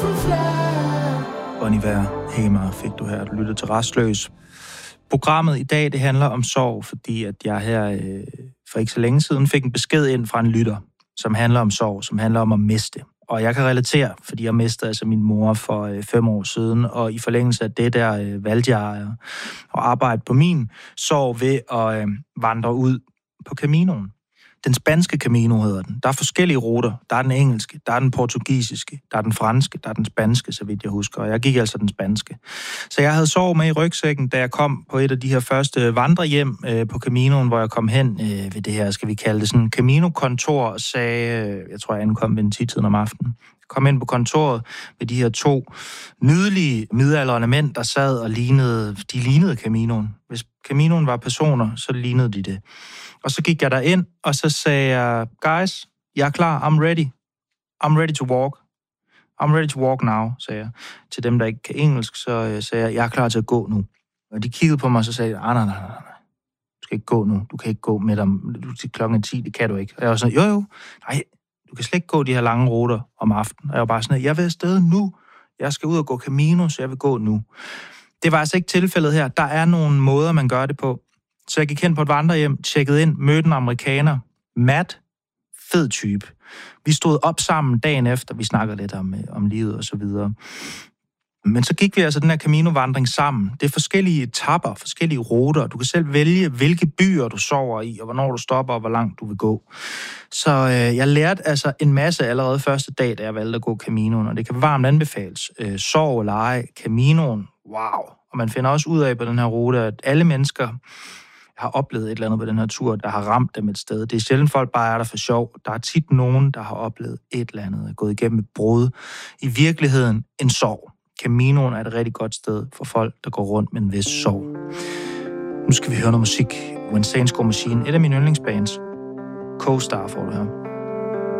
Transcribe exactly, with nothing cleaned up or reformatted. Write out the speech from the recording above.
Bon Iver, Hamer fik du her, du lyttede til Rastløs. Programmet i dag, det handler om sorg, fordi at jeg her øh, for ikke så længe siden fik en besked ind fra en lytter, som handler om sorg, som handler om at miste. Og jeg kan relatere, fordi jeg mistede altså min mor for øh, fem år siden, og i forlængelse af det der øh, valgte jeg at arbejde på min sorg ved at øh, vandre ud på Caminoen. Den spanske Camino hedder den. Der er forskellige ruter. Der er den engelske, der er den portugisiske, der er den franske, der er den spanske, så vidt jeg husker. Og jeg gik altså den spanske. Så jeg havde sorg med i rygsækken, da jeg kom på et af de her første vandrehjem øh, på Caminoen, hvor jeg kom hen øh, ved det her, skal vi kalde det sådan, Camino-kontor, og sagde, øh, jeg tror, jeg ankom ved en ti-tiden om aftenen. Jeg kom ind på kontoret med de her to nydelige midaldrende mænd, der sad og lignede, de lignede Caminoen. Hvis Caminoen var personer, så lignede de det. Og så gik jeg derind, og så sagde jeg, guys, jeg er klar, I'm ready. I'm ready to walk. I'm ready to walk now, sagde jeg. Til dem, der ikke kan engelsk, så sagde jeg, jeg er klar til at gå nu. Og de kiggede på mig, og så sagde jeg, nej, nej, nej, nej. Du skal ikke gå nu. Du kan ikke gå med dem. Du til klokken ti, det kan du ikke. Og jeg var sådan, jo, jo, nej, du kan slet ikke gå de her lange ruter om aftenen. Og jeg var bare sådan, jeg vil afsted nu. Jeg skal ud og gå Camino, så jeg vil gå nu. Det var altså ikke tilfældet her. Der er nogle måder, man gør det på. Så jeg gik hen på et vandrehjem, tjekkede ind, mødte en amerikaner. Matt, fed type. Vi stod op sammen dagen efter, vi snakkede lidt om, om livet og så videre. Men så gik vi altså den her Camino-vandring sammen. Det er forskellige etapper, forskellige ruter. Du kan selv vælge, hvilke byer du sover i, og hvornår du stopper, og hvor langt du vil gå. Så øh, jeg lærte altså en masse allerede første dag, da jeg valgte at gå Caminoen, og det kan varmt anbefales. Øh, sov eller ej, Caminoen, wow. Og man finder også ud af på den her rute, at alle mennesker har oplevet et eller andet på den her tur, der har ramt dem et sted. Det er sjældent folk bare er der for sjov. Der er tit nogen, der har oplevet et eller andet, gået igennem et brud. I virkeligheden en sorg. Caminoen er et rigtig godt sted for folk, der går rundt med en vis sorg. Nu skal vi høre noget musik. When Saints Go Machine, et af mine yndlingsbands. Co-Star får du her.